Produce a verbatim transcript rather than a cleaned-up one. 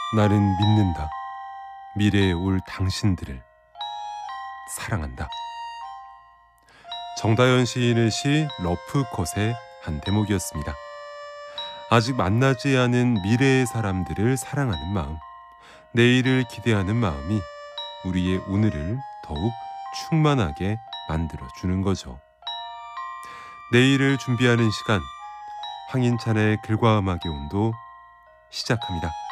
나는 믿는다. 미래에 올 당신들을 사랑한다. 정다연 시인의 시 러프컷의 한 대목이었습니다. 아직 만나지 않은 미래의 사람들을 사랑하는 마음, 내일을 기대하는 마음이 우리의 오늘을 더욱 충만하게 만들어주는 거죠. 내일을 준비하는 시간, 황인찬의 글과 음악의 온도 시작합니다.